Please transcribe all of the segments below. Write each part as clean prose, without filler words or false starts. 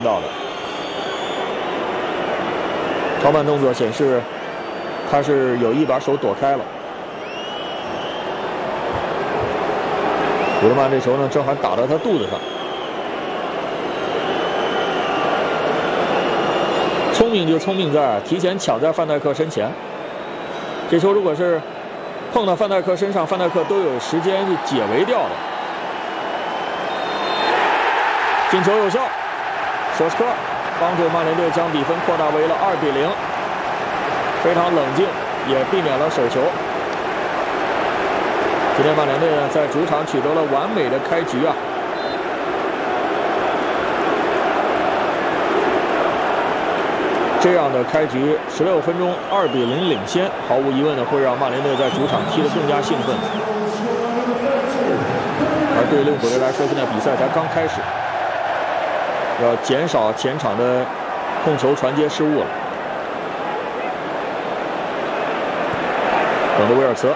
到的。超慢动作显示他是有意把手躲开了。古德曼这球呢，正好打到他肚子上。聪明就聪明在提前抢在范戴克身前。这球如果是碰到范戴克身上，范戴克都有时间去解围掉的。进球有效，舍斯科帮助曼联队将比分扩大为了2比0，非常冷静，也避免了手球。今天曼联队呢在主场取得了完美的开局啊！这样的开局，16分钟2比0领先，毫无疑问的会让曼联队在主场踢得更加兴奋。而对利物浦队来说，现在比赛才刚开始。要减少前场的控球传接失误了。等着威尔茨，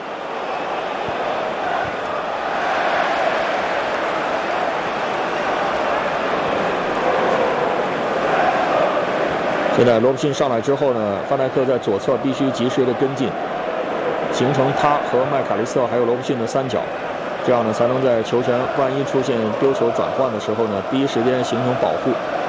现在罗布逊上来之后呢，范戴克在左侧必须及时的跟进，形成他和麦卡利斯特还有罗布逊的三角。这样呢，才能在球权万一出现丢球转换的时候呢，第一时间形成保护。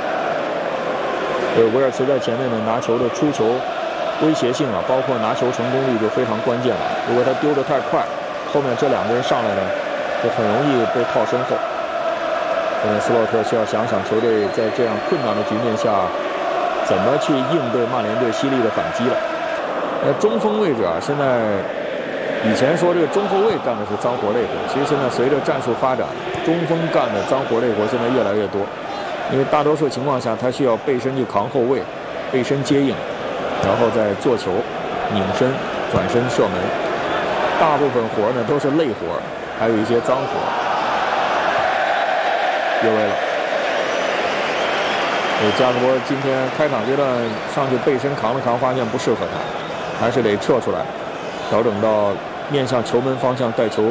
威尔茨在前面呢拿球的出球威胁性啊，包括拿球成功率就非常关键了。如果他丢得太快，后面这2个人上来呢，就很容易被套身后。现在斯洛特需要想想球队在这样困难的局面下，怎么去应对曼联队犀利的反击了。中锋位置啊，现在。以前说这个中后卫干的是脏活累活，其实现在随着战术发展，中锋干的脏活累活现在越来越多。因为大多数情况下，他需要背身去扛后卫，背身接应，然后再做球、拧身、转身射门。大部分活呢都是累活，还有一些脏活。越位了。加克波今天开场阶段上去背身扛了扛，发现不适合他，还是得撤出来，调整到面向球门方向带球。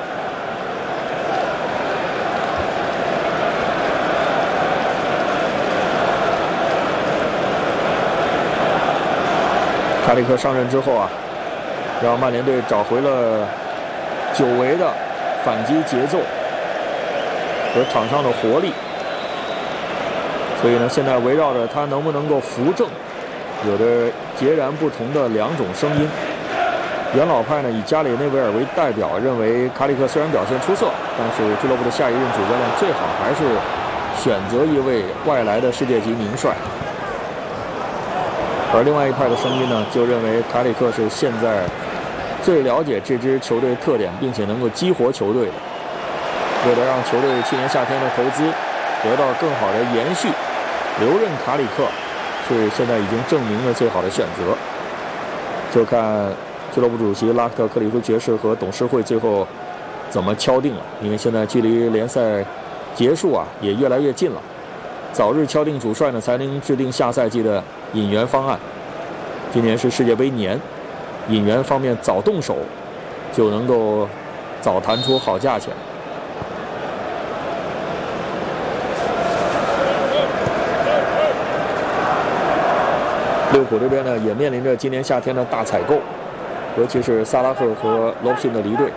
卡里克上任之后啊，让曼联队找回了久违的反击节奏和场上的活力。所以呢，现在围绕着他能不能够扶正，有着截然不同的2种声音。元老派呢以加里内维尔为代表，认为卡里克虽然表现出色，但是俱乐部的下一任主教练最好还是选择一位外来的世界级名帅。而另外一派的声音呢，就认为卡里克是现在最了解这支球队特点，并且能够激活球队的。为了让球队去年夏天的投资得到更好的延续，留任卡里克是现在已经证明了最好的选择。就看俱乐部主席拉克特克里夫爵士和董事会最后怎么敲定了，因为现在距离联赛结束啊也越来越近了，早日敲定主帅呢，才能制定下赛季的引援方案。今年是世界杯年，引援方面早动手，就能够早谈出好价钱。利物浦这边呢，也面临着今年夏天的大采购，尤其是萨拉赫和罗布逊的离队，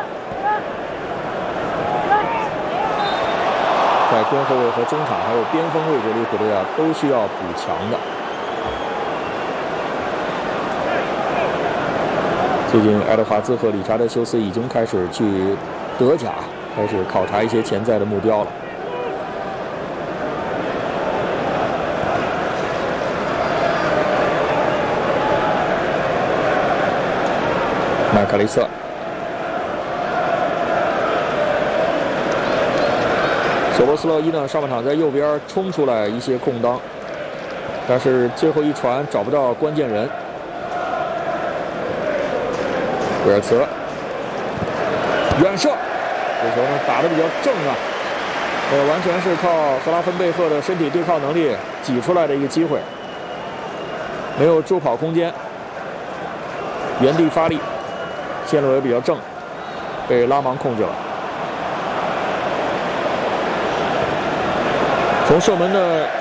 在边后卫和中场还有边锋位置，利物浦队啊都需要补强的。最近爱德华兹和理查德休斯已经开始去德甲，开始考察一些潜在的目标了。麦卡利斯特，索罗斯洛伊呢？上半场在右边冲出来一些空当，但是最后一传找不到关键人。威尔茨远射，这球呢打得比较正啊，完全是靠赫拉芬贝赫的身体对抗能力挤出来的一个机会，没有助跑空间，原地发力。线路也比较正，被拉芒控制了。从射门的